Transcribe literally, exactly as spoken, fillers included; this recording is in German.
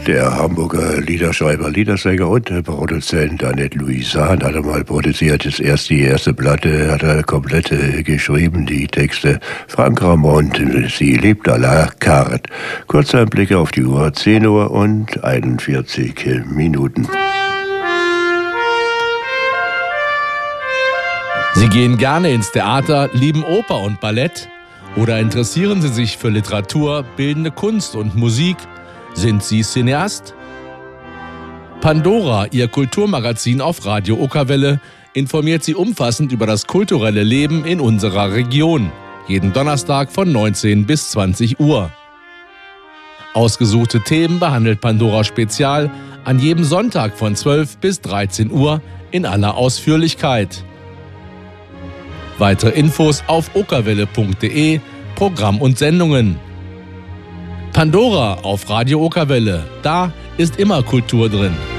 Der Hamburger Liederschreiber, Liedersänger und Produzent Annette Louise Hahn hat er mal produziert. Das erste, die erste Platte hat er komplett äh, geschrieben, die Texte. Frank Ramond, sie lebt à la carte. Kurzer Blick auf die Uhr, zehn Uhr und einundvierzig Minuten. Sie gehen gerne ins Theater, lieben Oper und Ballett oder interessieren Sie sich für Literatur, bildende Kunst und Musik? Sind Sie Cineast? Pandora, Ihr Kulturmagazin auf Radio Okerwelle, informiert Sie umfassend über das kulturelle Leben in unserer Region. Jeden Donnerstag von neunzehn bis zwanzig Uhr. Ausgesuchte Themen behandelt Pandora Spezial an jedem Sonntag von zwölf bis dreizehn Uhr in aller Ausführlichkeit. Weitere Infos auf okerwelle punkt de, Programm und Sendungen. Pandora auf Radio Okerwelle, da ist immer Kultur drin.